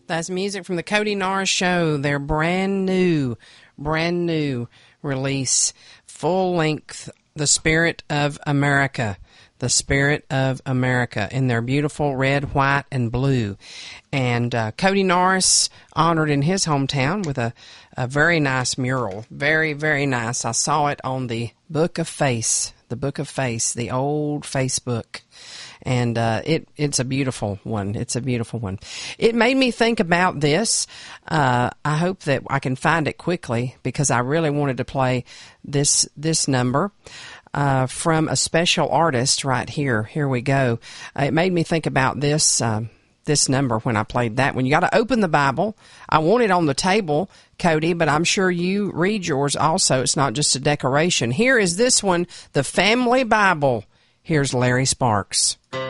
That's music from the Cody Norris Show, their brand new release, full length, The Spirit of America. The Spirit of America, in their beautiful red, white, and blue. And Cody Norris honored in his hometown with a very nice mural. Very, very nice. I saw it on the Book of Face, the old Facebook. And it's a beautiful one. It's a beautiful one. It made me think about this. I hope that I can find it quickly, because I really wanted to play this number. From a special artist right here. Here we go. It made me think about this number when I played that one. You got to open the Bible. I want it on the table, Cody, but I'm sure you read yours also. It's not just a decoration. Here is this one, the Family Bible. Here's Larry Sparks.